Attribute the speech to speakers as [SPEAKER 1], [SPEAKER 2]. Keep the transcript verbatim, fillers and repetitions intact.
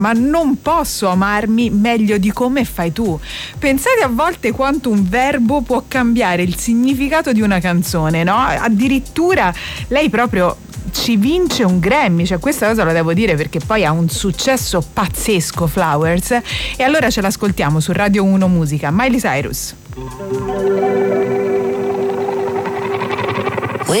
[SPEAKER 1] ma non posso amarmi meglio di come fai tu. Pensate a volte quanto un verbo può cambiare il significato di una canzone, no? Addirittura lei proprio ci vince un Grammy, cioè questa cosa lo devo dire perché poi ha un successo pazzesco, Flowers, e allora ce l'ascoltiamo su Radio uno Musica, Miley Cyrus.